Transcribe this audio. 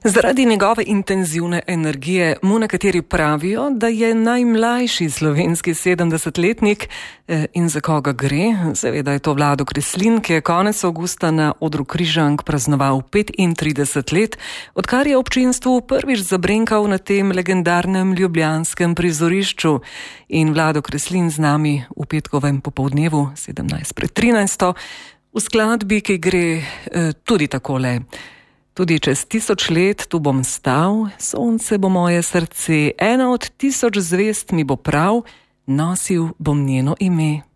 Zaradi njegove intenzivne energije mu nekateri pravijo, da je najmlajši slovenski 70-letnik. In za koga gre? Seveda je to Vlado Kreslin, ki je konec avgusta na odru Križank praznoval 35 let, odkar je občinstvu prvič zabrenkal na tem legendarnem ljubljanskem prizorišču. In Vlado Kreslin z nami v petkovem popoldnevu 17:13 v skladbi, ki gre tudi takole. Tudi čez 1000 let tu bom stal, sonce bo moje srce, ena od 1000 zvezd mi bo prav, nosil bom njeno ime.